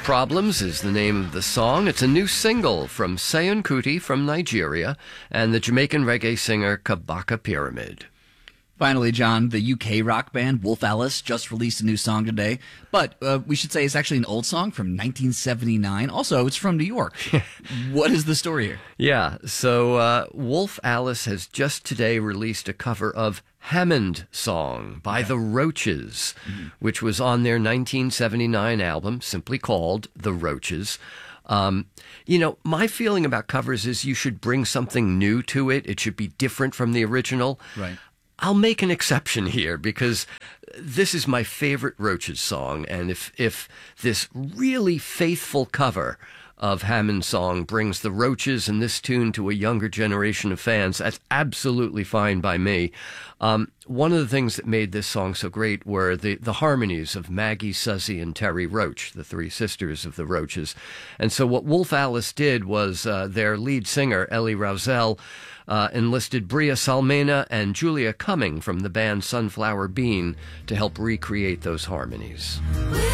Problems is the name of the song. It's a new single from Seun Kuti from Nigeria and the Jamaican reggae singer Kabaka Pyramid. Finally, John, the UK rock band Wolf Alice just released a new song today, but we should say it's actually an old song from 1979. Also, it's from New York. What is the story here? Yeah, so Wolf Alice has just today released a cover of Hammond Song by The Roaches, which was on their 1979 album, simply called The Roaches. My feeling about covers is you should bring something new to it. It should be different from the original. Right. I'll make an exception here because this is my favorite Roaches song, and if this really faithful cover of Hammond Song brings the Roaches and this tune to a younger generation of fans, that's absolutely fine by me. One of the things that made this song so great were the harmonies of Maggie, Suzy, and Terry Roach, the three sisters of the Roaches. And so what Wolf Alice did was their lead singer, Ellie Rousel, enlisted Bria Salmena and Julia Cumming from the band Sunflower Bean to help recreate those harmonies.